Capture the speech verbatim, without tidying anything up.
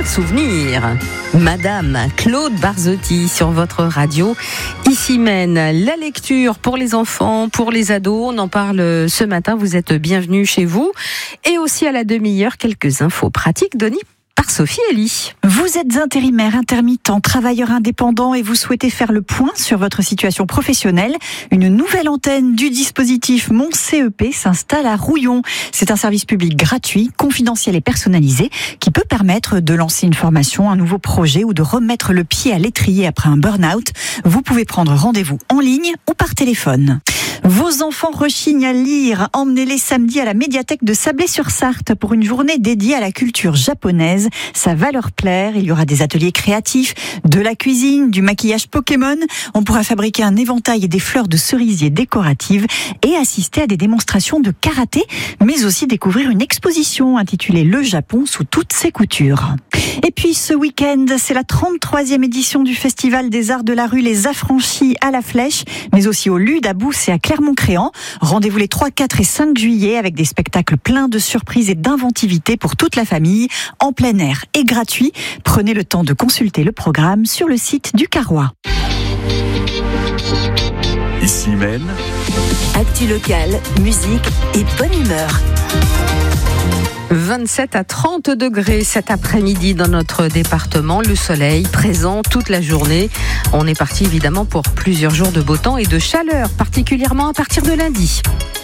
chers souvenirs. Madame Claude Barzotti sur votre radio. Ici mène la lecture pour les enfants, pour les ados. On en parle ce matin. Vous êtes bienvenus chez vous. Et aussi à la demi-heure, quelques infos pratiques données par Sophie Elie. Vous êtes intérimaire, intermittent, travailleur indépendant et vous souhaitez faire le point sur votre situation professionnelle. Une nouvelle antenne du dispositif Mon C E P s'installe à Rouillon. C'est un service public gratuit, confidentiel et personnalisé qui peut permettre de lancer une formation, un nouveau projet ou de remettre le pied à l'étrier après un burn-out. Vous pouvez prendre rendez-vous en ligne ou par téléphone. Vos enfants rechignent à lire. Emmenez-les samedi à la médiathèque de Sablé-sur-Sarthe pour une journée dédiée à la culture japonaise. Ça va leur plaire. Il y aura des ateliers créatifs, de la cuisine, du maquillage Pokémon. On pourra fabriquer un éventail et des fleurs de cerisier décoratives et assister à des démonstrations de karaté, mais aussi découvrir une exposition intitulée Le Japon sous toutes ses coutures. Et puis ce week-end, c'est la trente-troisième édition du Festival des Arts de la Rue Les Affranchis à la Flèche, mais aussi au Lude à Bousse et à Clermont-Créant. Rendez-vous les trois, quatre et cinq juillet avec des spectacles pleins de surprises et d'inventivité pour toute la famille, en plein air et gratuit. Prenez le temps de consulter le programme sur le site du Carrois. Ici mène actu locale, musique et bonne humeur. vingt-sept à trente degrés cet après-midi dans notre département. Le soleil présent toute la journée. On est parti évidemment pour plusieurs jours de beau temps et de chaleur, particulièrement à partir de lundi.